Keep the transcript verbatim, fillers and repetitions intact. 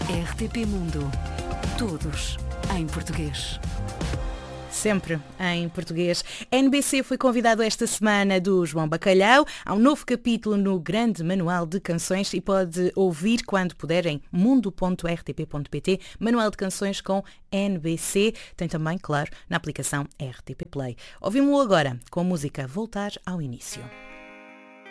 R T P Mundo. Todos em português. Sempre em português. A N B C foi convidado esta semana do João Bacalhau a um novo capítulo no Grande Manual de Canções e pode ouvir quando puder em mundo ponto r t p ponto p t, Manual de Canções com N B C. Tem também, claro, na aplicação R T P Play. Ouvimos-lo agora com a música Voltar ao Início.